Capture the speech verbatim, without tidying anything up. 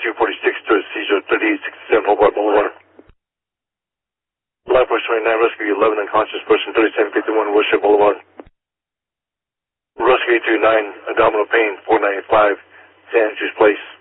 two forty-six to seizure thirty-eight sixty-seven Hobart Boulevard. Life Force twenty-nine, rescue eleven unconscious person thirty-seven fifty-one Worship Boulevard. Rescue eight two nine, abdominal pain four ninety-five, San Andrews Place.